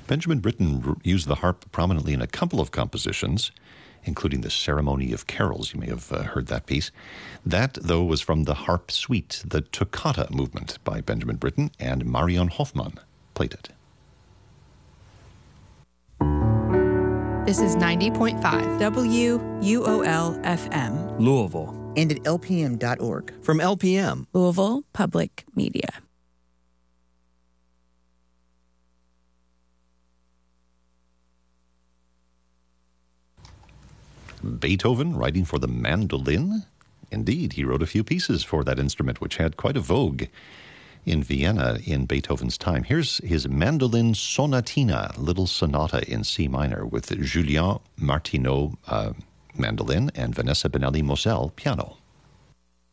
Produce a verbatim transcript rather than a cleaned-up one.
Benjamin Britten r- used the harp prominently in a couple of compositions, including the Ceremony of Carols. You may have uh, heard that piece. That, though, was from the Harp Suite, the Toccata movement by Benjamin Britten, and Marion Hoffmann played it. This is ninety point five W U O L F M. Louisville. And at L P M dot org. From L P M. Louisville Public Media. Beethoven writing for the mandolin? Indeed, he wrote a few pieces for that instrument, which had quite a vogue in Vienna in Beethoven's time. Here's his Mandolin Sonatina, little sonata in C minor, with Julien Martineau uh, mandolin and Vanessa Benelli Moselle piano.